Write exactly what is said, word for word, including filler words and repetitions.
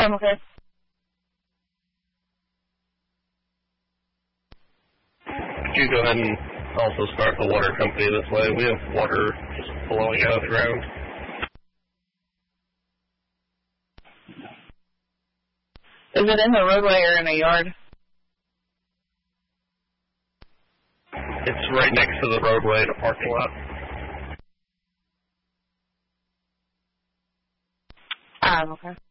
I'm okay. Could you go ahead and also start the water company this way? We have water just blowing out of the ground. Is it in the roadway or in a yard? It's right next to the roadway in a parking lot. Um, okay.